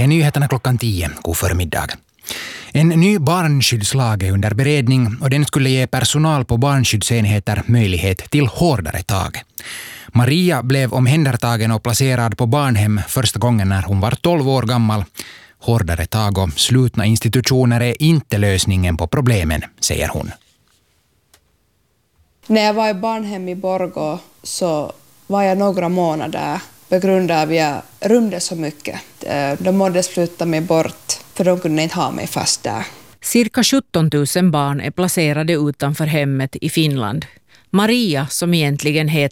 är nyheterna 10:00. God förmiddag. En ny barnskyddslag är under beredning och den skulle ge personal på barnskyddsenheter möjlighet till hårdare tag. Maria blev omhändertagen och placerad på barnhem första gången när hon var 12 år gammal. Hårdare tag och slutna institutioner är inte lösningen på problemen, säger hon. När jag var i barnhem i Borgå så var jag några månader på grund av att jag rymde så mycket. De mådde sluta mig bort för de kunde inte ha mig fast där. Cirka 17 000 barn är placerade utanför hemmet i Finland. Maria, som egentligen heter